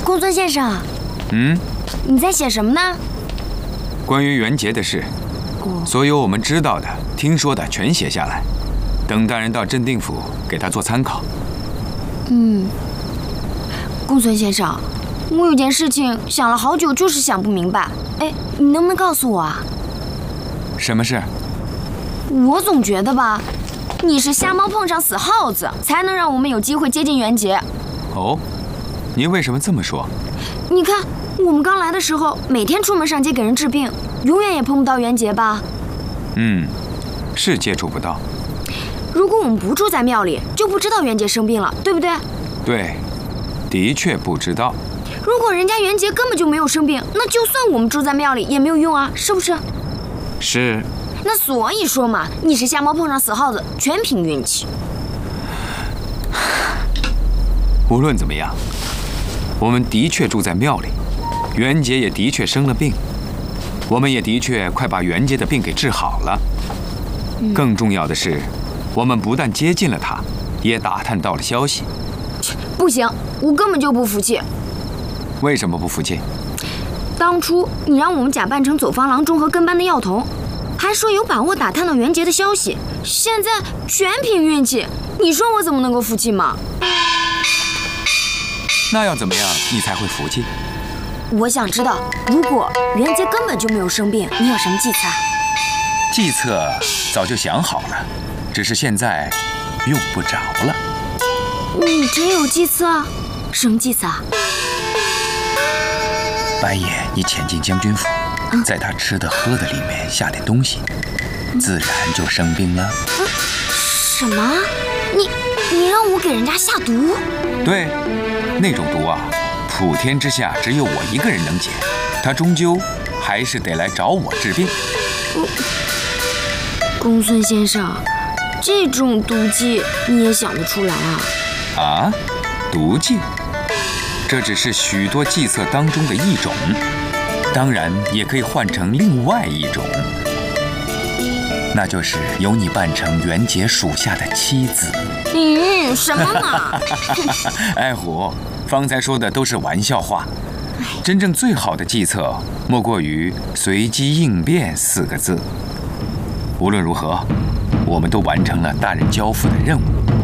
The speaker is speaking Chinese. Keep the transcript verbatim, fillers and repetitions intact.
公孙先生， 嗯， 你在写什么呢？ 关于元杰的事，所有我们知道的、听说的全写下来，等大人到镇定府给他做参考。 嗯，公孙先生，我有件事情想了好久，就是想不明白。哎，你能不能告诉我啊？ 什么事？ 我总觉得吧，你是瞎猫碰上死耗子，才能让我们有机会接近元杰。 哦，你为什么这么说？ 你看，我们刚来的时候，每天出门上街给人治病，永远也碰不到元杰吧？ 嗯，是接触不到。 如果我们不住在庙里，就不知道元杰生病了，对不对？ 对，的确不知道。 如果人家元杰根本就没有生病，那就算我们住在庙里也没有用啊，是不是？ 是。 那所以说嘛，你是瞎猫碰上死耗子，全凭运气。 无论怎么样，我们的确住在庙里，元杰也的确生了病，我们也的确快把元杰的病给治好了。嗯、更重要的是，我们不但接近了他，也打探到了消息。 不行，我根本就不服气。 为什么不服气？ 当初你让我们假扮成走方郎中和跟班的药童，还说有把握打探到元杰的消息，现在全凭运气，你说我怎么能够服气吗？ 那要怎么样你才会服气？ 我想知道，如果元杰根本就没有生病，你有什么计策？ 计策早就想好了，只是现在用不着了。 你真有计策？什么计策？ 白夜你潜进将军府，在他吃的喝的里面下点东西，自然就生病了。 嗯、什么？你你让我给人家下毒？ 对，那种毒啊，普天之下只有我一个人能解，他终究还是得来找我治病。 嗯、公孙先生，这种毒计你也想得出来啊？ 啊，毒计？这只是许多计策当中的一种，当然也可以换成另外一种，那就是由你扮成元杰属下的妻子。 嗯，什么嘛？ 爱虎，方才说的都是玩笑话，真正最好的计策莫过于随机应变四个字。无论如何，我们都完成了大人交付的任务。